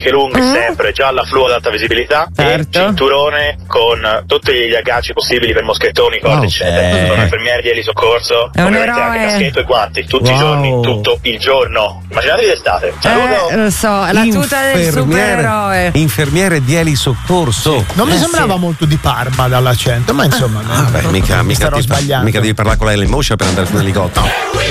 maniche lunghe sempre, gialla fluo ad alta visibilità, Certo. e cinturone con tutti gli agganci possibili per moschettoni, corde, eccetera. Sono infermieri di soccorso, È un ovviamente anche eroe. caschetto e guanti, tutti i giorni, tutto il giorno. Immaginatevi l'estate. Saluto. Lo so, la tuta del supereroe. Infermiere di elisoccorso. Non mi sembrava molto di Parma dall'accento, ma insomma. Mica starò sbagliando. mica devi parlare con la Motion per andare su un elicottero.